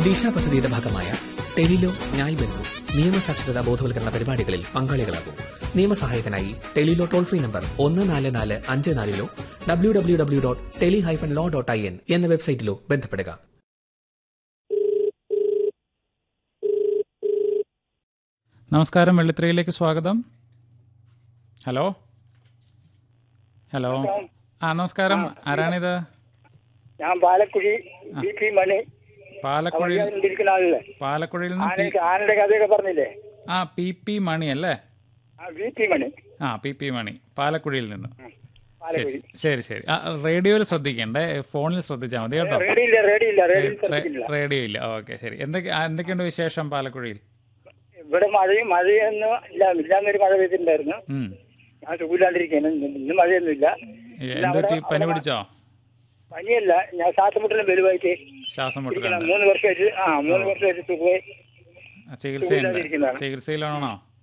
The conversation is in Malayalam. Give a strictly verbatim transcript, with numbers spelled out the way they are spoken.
ദിശ പദ്ധതിയുടെ ഭാഗമായ ടെലിലോ ന്യായ് ബന്ധു നിയമസാക്ഷരതാ ബോധവൽക്കരണ പരിപാടികളിൽ പങ്കാളികളാകും. നിയമസഹായത്തിനായി ടെലിലോ ടോൾ ഫ്രീ നമ്പർ ഒന്ന് നാല് നാല് അഞ്ച് നാലിലോ W W W dot tele hyphen law dot I N എന്ന വെബ്സൈറ്റിലോ ബന്ധപ്പെടുക. നമസ്കാരം, വെള്ളിത്തിരയിലേക്ക് സ്വാഗതം. ഹലോ ഹലോ ആ നമസ്കാരം, ആരാണിത്? ഞാൻ പാലക്കുഴി ബി പി മണി. പാലക്കുഴിയിൽ ആളല്ലേ? പാലക്കുഴിയിൽ നിന്ന് ആനയുടെ കഥയൊക്കെ പറഞ്ഞില്ലേ? ആ പി പി മണി അല്ലേ? ബി പി മണി. ആ പി പി മണി, പാലക്കുഴിയിൽ നിന്ന്. ശരി പാലക്കുഴി. ശരി ശരി ആ റേഡിയോയിൽ ശ്രദ്ധിക്കണ്ടേ, ഫോണിൽ ശ്രദ്ധിച്ചാൽ മതി കേട്ടോ. റേഡിയോ ഇല്ല, റേഡിയോ ഇല്ല, റേഡിയോ ശ്രദ്ധിക്കുന്നില്ല. റേഡിയോ ഇല്ല. ഓക്കെ, ശരി. എന്തൊക്കെ ആ, എന്തൊക്കെയുണ്ട് വിശേഷം പാലക്കുഴിയിൽ? ഇവിടെ മഴയും മഴയൊന്നും ഇല്ല. ഇല്ലാന്നൊരു മഴ പെയ്തിട്ടുണ്ടായിരുന്നു. ഉം. ഞാൻ സുഖമില്ലാണ്ടിരിക്കുന്നു. ഇന്ന് മഴയൊന്നും ഇല്ല. എന്തൊക്കെ പനി പിടിച്ചോ? പനിയല്ല, ഞാൻ ശ്വാസമുട്ടലും വലുതായിട്ട് ശ്വാസം മുട്ടലുണ്ട്. മൂന്ന് വർഷമായിട്ട് ആ മൂന്ന് വർഷമായിട്ട് സുഖമായി ചികിത്സയുണ്ട്. ചികിത്സയിലാണോ?